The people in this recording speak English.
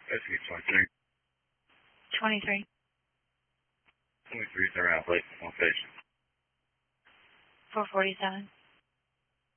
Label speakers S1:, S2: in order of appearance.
S1: Rescue 23.
S2: 23.
S1: 23, they're out late location.
S2: 447.